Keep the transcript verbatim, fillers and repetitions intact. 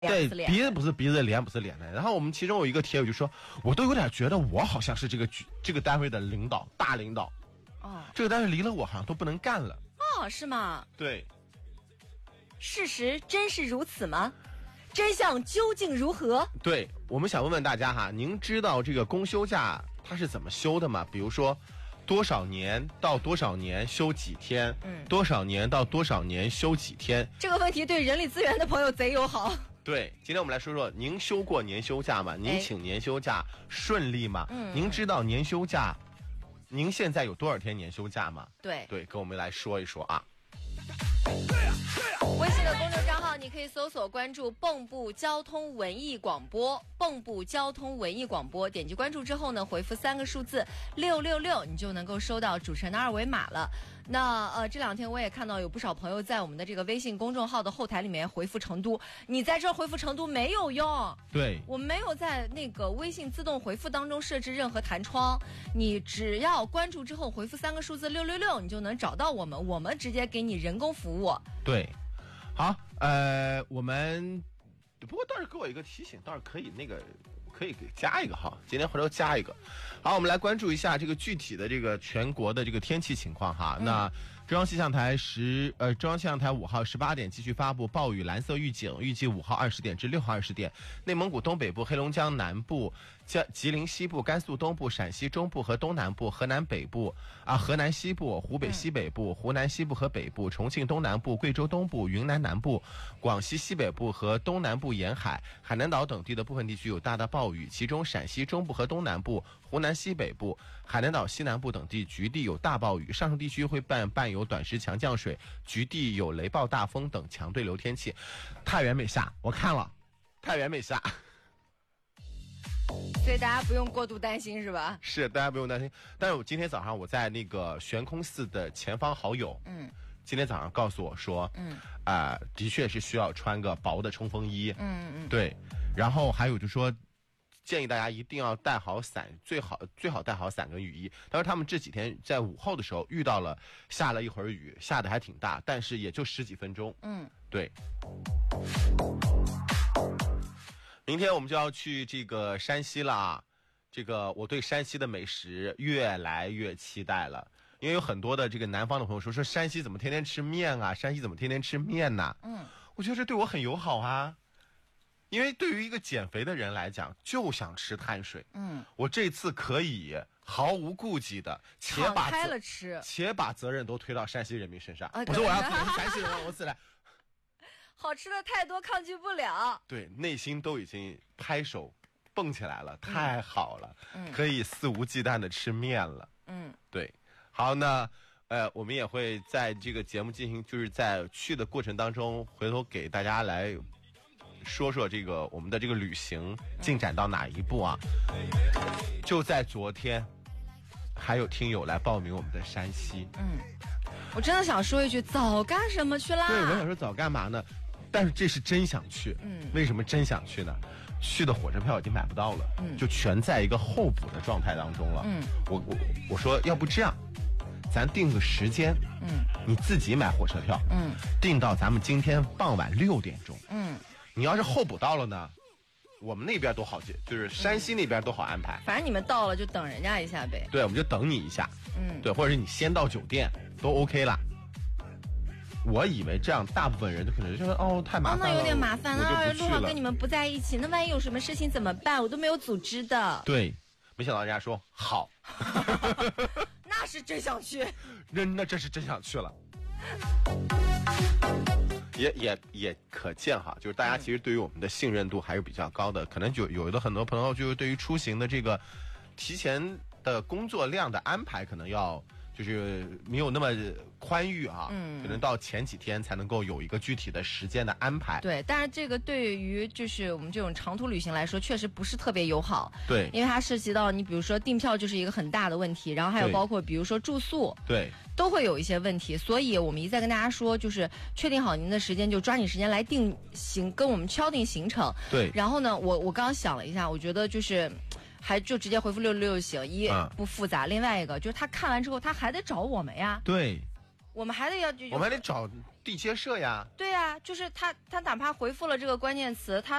对，鼻子不是鼻子，脸不是脸的。然后我们其中有一个铁友就说，我都有点觉得我好像是这个这个单位的领导，大领导。哦，这个单位离了我好像都不能干了。 哦，是吗？ 对。 事实真是如此吗？真相究竟如何？ 对，我们想问问大家哈，您知道这个公休假它是怎么休的吗？比如说，多少年到多少年休几天？嗯，多少年到多少年休几天？ 这个问题对人力资源的朋友贼友好。 对，今天我们来说说，您休过年休假吗？您请年休假顺利吗？嗯，您知道年休假，您现在有多少天年休假吗？ 对对，跟我们来说一说啊。 微信的公众账号你可以搜索关注蚌埠交通文艺广播，蚌埠交通文艺广播，点击关注之后呢，回复三个数字六六六，你就能够收到主持人的二维码了。那呃，这两天我也看到有不少朋友在我们的这个微信公众号的后台里面回复成都，你在这儿回复成都没有用。 对， 我没有在那个微信自动回复当中设置任何弹窗，你只要关注之后回复三个数字六六六，你就能找到我们，我们直接给你人工服务。 对，好，呃，我们不过倒是给我一个提醒，倒是可以那个可以给加一个哈，今天回头加一个。好，我们来关注一下这个具体的这个全国的这个天气情况哈。嗯、那中央气象台十呃中央气象台五号十八点继续发布暴雨蓝色预警，预计五号二十点至六号二十点，内蒙古东北部、黑龙江南部、江吉林西部、甘肃东部、陕西中部和东南部、河南北部啊、河南西部、湖北西北部、湖南西部和北部、重庆东南部、贵州东部、云南南部、广西西北部和东南部沿海、海南岛等地的部分地区有大到暴雨，其中陕西中部和东南部、湖南西北部、海南岛西南部等地局地有大暴雨，上述地区会伴伴有短时强降水，局地有雷暴大风等强对流天气。太原没下，我看了，太原没下， 所以大家不用过度担心是吧？ 是，大家不用担心。但是我今天早上我在那个悬空寺的前方好友，嗯，今天早上告诉我说，嗯，啊、呃，的确是需要穿个薄的冲锋衣，嗯嗯，对，然后还有就说。建议大家一定要带好伞，最好最好带好伞跟雨衣。他说他们这几天在午后的时候遇到了下了一会儿雨，下的还挺大，但是也就十几分钟。嗯，对。明天我们就要去这个山西了啊，这个我对山西的美食越来越期待了，因为有很多的这个南方的朋友说说山西怎么天天吃面啊，山西怎么天天吃面呐、啊？嗯，我觉得这对我很友好啊。因为对于一个减肥的人来讲，就想吃碳水。嗯，我这次可以毫无顾忌的，且把开了吃， 且把责任都推到山西人民身上。啊、我说我要自山西人，我自来。 好吃的太多，抗拒不了。 对，内心都已经拍手蹦起来了，太好了，嗯、可以肆无忌惮的吃面了。嗯，对。好，那呃，我们也会在这个节目进行，就是在去的过程当中，回头给大家来。说说这个我们的这个旅行进展到哪一步啊？就在昨天，还有听友来报名我们的山西。嗯， 我真的想说一句，早干什么去啦？ 对，我想说早干嘛呢？但是这是真想去。嗯，为什么真想去呢？去的火车票已经买不到了，嗯，就全在一个候补的状态当中了。嗯，我我我说要不这样。咱定个时间，嗯，你自己买火车票，嗯，定到咱们今天傍晚六点钟，嗯。你要是候补到了呢，我们那边都好接，就是山西那边都好安排。 反正你们到了就等人家一下呗。 对，我们就等你一下。嗯，对，或者是你先到酒店都 OK 啦。我以为这样，大部分人都可能就说哦太麻烦了， 哦那有点麻烦了，路上跟你们不在一起，那万一有什么事情怎么办？我都没有组织的。 对，没想到人家说好， 那是真想去， 那那这是真想去了。也也也可见哈，就是大家其实对于我们的信任度还是比较高的，可能就有的很多朋友就是对于出行的这个提前的工作量的安排，可能要就是没有那么宽裕啊，嗯，可能到前几天才能够有一个具体的时间的安排。 对，但是这个对于就是我们这种长途旅行来说，确实不是特别友好。 对， 因为它涉及到你比如说订票就是一个很大的问题，然后还有包括比如说住宿。 对。 都会有一些问题，所以我们一再跟大家说，就是确定好您的时间，就抓紧时间来定行，跟我们敲定行程。 对。 然后呢，我我刚刚想了一下，我觉得就是还就直接回复六六六就行，一、嗯、不复杂。另外一个就是他看完之后，他还得找我们呀。 对。 我们还得要， 我们还得找地接社呀。 对呀、啊，就是他他哪怕回复了这个关键词，他